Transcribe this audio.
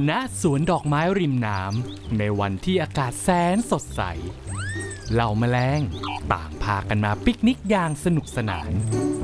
ณสวนดอกไม้ริมน้ำในวันที่อากาศแสนสดใสเหล่าแมลงต่างพากันมาปิกนิกอย่างสนุกสนาน